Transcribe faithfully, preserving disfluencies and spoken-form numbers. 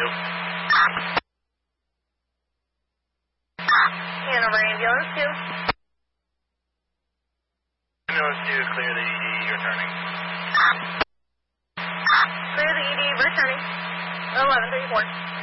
two. Hanover Ambulance two. Ambulance two, clear the E D, you're turning. Clear the E D, returning. eleven thirty-four.